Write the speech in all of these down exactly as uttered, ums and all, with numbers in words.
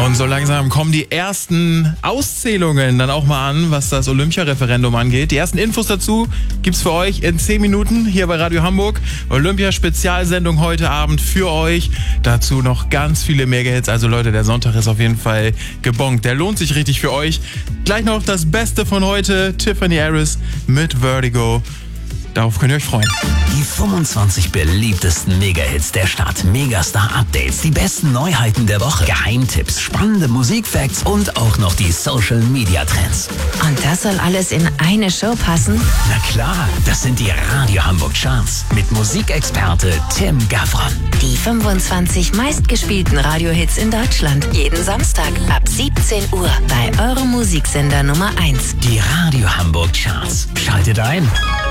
Und so langsam kommen die ersten Auszählungen dann auch mal an, was das Olympia-Referendum angeht. Die ersten Infos dazu gibt's für euch in zehn Minuten hier bei Radio Hamburg. Olympia-Spezialsendung heute Abend für euch. Dazu noch ganz viele Mega-Hits. Also Leute, der Sonntag ist auf jeden Fall gebongt. Der lohnt sich richtig für euch. Gleich noch das Beste von heute. Tiffany Harris mit Vertigo. Darauf könnt ihr euch freuen. Die fünfundzwanzig beliebtesten Mega-Hits der Stadt, Megastar-Updates, die besten Neuheiten der Woche, Geheimtipps, spannende Musikfacts und auch noch die Social-Media-Trends. Und das soll alles in eine Show passen? Na klar, das sind die Radio Hamburg Charts mit Musikexperte Tim Gavron. Die fünfundzwanzig meistgespielten Radiohits in Deutschland. Jeden Samstag ab siebzehn Uhr bei eurem Musiksender Nummer eins. Die Radio Hamburg Charts. Schaltet ein.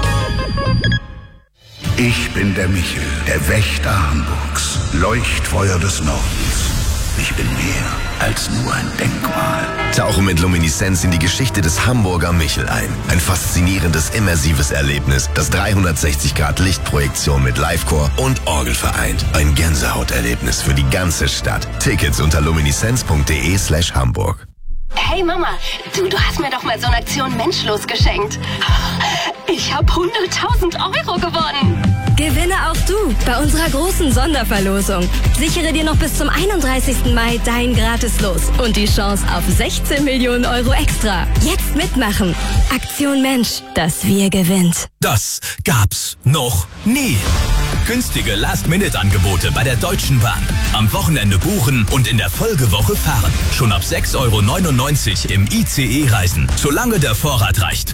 Ich bin der Michel, der Wächter Hamburgs, Leuchtfeuer des Nordens. Ich bin mehr als nur ein Denkmal. Tauche mit Lumineszenz in die Geschichte des Hamburger Michel ein. Ein faszinierendes, immersives Erlebnis, das dreihundertsechzig Grad Lichtprojektion mit Livechor und Orgel vereint. Ein Gänsehauterlebnis für die ganze Stadt. Tickets unter lumineszenz.de slash Hamburg. Hey Mama, du, du hast mir doch mal so eine Aktion Menschlos geschenkt. Ich habe hunderttausend Euro gewonnen. Gewinne auch du bei unserer großen Sonderverlosung. Sichere dir noch bis zum einunddreißigsten Mai dein Gratis-Los und die Chance auf sechzehn Millionen Euro extra. Jetzt mitmachen. Aktion Mensch, das Wir gewinnt. Das gab's noch nie. Günstige Last-Minute-Angebote bei der Deutschen Bahn. Am Wochenende buchen und in der Folgewoche fahren. Schon ab sechs Euro neunundneunzig im I C E reisen, solange der Vorrat reicht.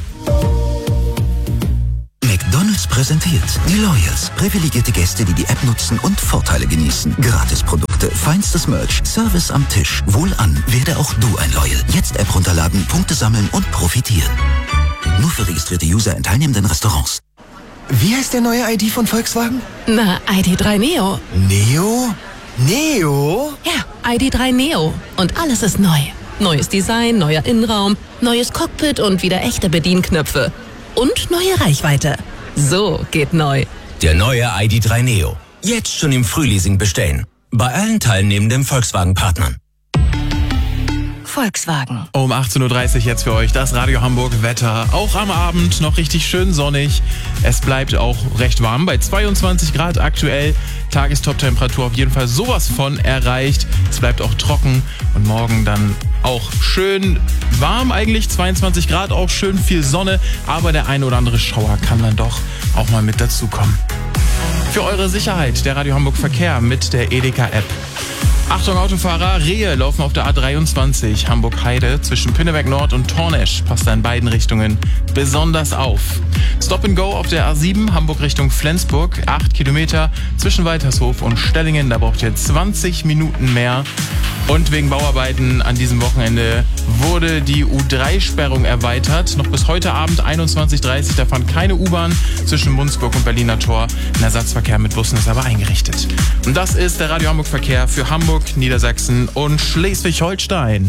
McDonald's präsentiert die Loyals. Privilegierte Gäste, die die App nutzen und Vorteile genießen. Gratisprodukte, feinstes Merch, Service am Tisch. Wohlan, werde auch du ein Loyal. Jetzt App runterladen, Punkte sammeln und profitieren. Nur für registrierte User in teilnehmenden Restaurants. Wie heißt der neue I D von Volkswagen? Na, I D drei Neo. Neo? Neo? Ja, I D drei Neo. Und alles ist neu. Neues Design, neuer Innenraum, neues Cockpit und wieder echte Bedienknöpfe. Und neue Reichweite. So geht neu. Der neue I D drei Neo. Jetzt schon im Frühleasing bestellen. Bei allen teilnehmenden Volkswagen-Partnern. Volkswagen. Um achtzehn Uhr dreißig jetzt für euch das Radio Hamburg Wetter. Auch am Abend noch richtig schön sonnig. Es bleibt auch recht warm bei zweiundzwanzig Grad aktuell. Tagestop-Temperatur auf jeden Fall sowas von erreicht. Es bleibt auch trocken und morgen dann auch schön warm eigentlich. zweiundzwanzig Grad, auch schön viel Sonne. Aber der eine oder andere Schauer kann dann doch auch mal mit dazukommen. Für eure Sicherheit der Radio Hamburg Verkehr mit der Edeka-App. Achtung Autofahrer, Rehe laufen auf der A dreiundzwanzig Hamburg-Heide zwischen Pinneberg Nord und Tornesch. Passt da in beiden Richtungen besonders auf. Stop and Go auf der A sieben Hamburg Richtung Flensburg. acht Kilometer zwischen Waltershof und Stellingen. Da braucht ihr zwanzig Minuten mehr. Und wegen Bauarbeiten an diesem Wochenende wurde die U drei Sperrung erweitert. Noch bis heute Abend einundzwanzig Uhr dreißig. Da fand keine U-Bahn zwischen Munzburg und Berliner Tor. Ein Ersatzverkehr mit Bussen ist aber eingerichtet. Und das ist der Radio Hamburg Verkehr für Hamburg, Niedersachsen und Schleswig-Holstein.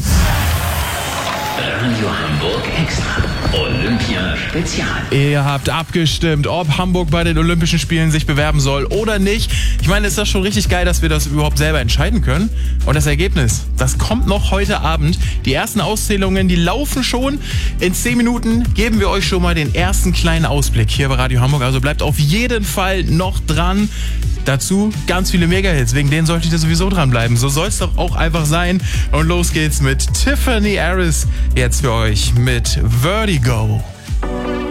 Radio Hamburg Extra. Olympia Spezial. Ihr habt abgestimmt, ob Hamburg bei den Olympischen Spielen sich bewerben soll oder nicht. Ich meine, ist das schon richtig geil, dass wir das überhaupt selber entscheiden können. Und das Ergebnis, das kommt noch heute Abend. Die ersten Auszählungen, die laufen schon. In zehn Minuten geben wir euch schon mal den ersten kleinen Ausblick hier bei Radio Hamburg. Also bleibt auf jeden Fall noch dran. Dazu ganz viele Mega-Hits, wegen denen solltet ihr sowieso dranbleiben. So soll es doch auch einfach sein. Und los geht's mit Tiffany Harris jetzt für euch mit Vertigo.